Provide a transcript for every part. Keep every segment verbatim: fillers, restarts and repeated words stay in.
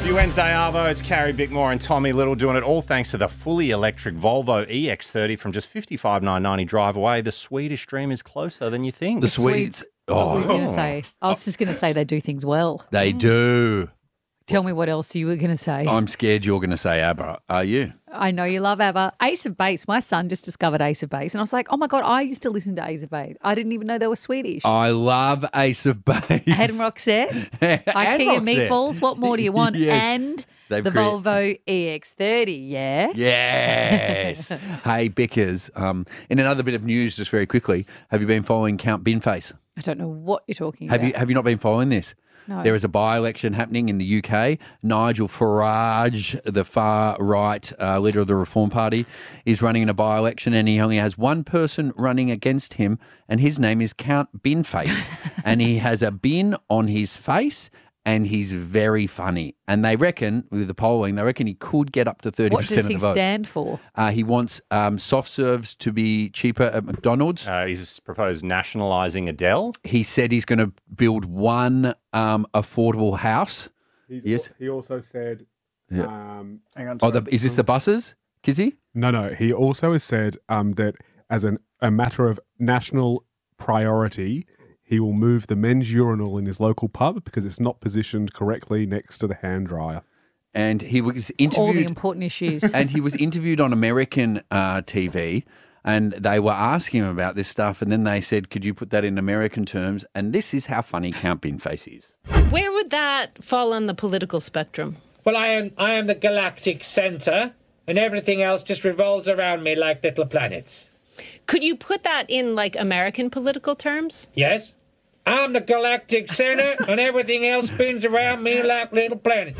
Happy Wednesday, Arvo. It's Carrie Bickmore and Tommy Little doing it all thanks to the fully electric Volvo E X thirty from just fifty-five thousand nine hundred ninety drive away. The Swedish dream is closer than you think. The Swedes. What Oh, were you going to say? I was just going to say they do things well. they do. Tell me what else you were going to say. I'm scared you're going to say ABBA. Are you? I know you love ABBA. Ace of Base. My son just discovered Ace of Base, and I was like, oh my God, I used to listen to Ace of Base. I didn't even know they were Swedish. I love Ace of Base. Adam Roxette, IKEA Roxette. meatballs. What more do you want? Yes. And They've the create- Volvo E X thirty, yeah? Yes. Hey, Bickers. Um, in another bit of news, just very quickly, have you been following Count Binface? I don't know what you're talking Have about. you Have you not been following this? No. There is a by-election happening in the U K. Nigel Farage, the far-right uh, leader of the Reform Party, is running in a by-election, and he only has one person running against him, and his name is Count Binface. And he has a bin on his face, and he's very funny. And they reckon, with the polling, they reckon he could get up to thirty What percent does of he the vote. stand for? Uh, he wants um, soft serves to be cheaper at McDonald's. Uh, he's proposed nationalising Adele. He said he's going to build one um, affordable house. He's, Yes. He also said, Yeah. um, hang on. Oh, sorry. the, is this the buses, Kizzy? No, no. He also has said um, that as an, a matter of national priority, he will move the men's urinal in his local pub because it's not positioned correctly next to the hand dryer. And he was All the interviewed, important issues. and he was interviewed on American uh, T V, and they were asking him about this stuff, and then they said, "Could you put that in American terms?" And this is how funny Count Binface is. Where would that fall on the political spectrum? Well, I am I am the galactic center, and everything else just revolves around me like little planets. Could you put that in like American political terms? Yes? I'm the galactic center, and everything else spins around me like little planets.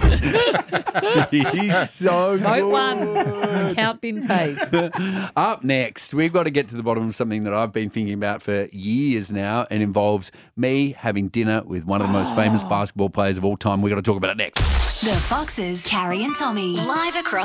He's so Vote one for Count Binface. Up next, we've got to get to the bottom of something that I've been thinking about for years now, and involves me having dinner with one of the most famous basketball players of all time. We've got to talk about it next. The Foxes, Carrie and Tommy, live across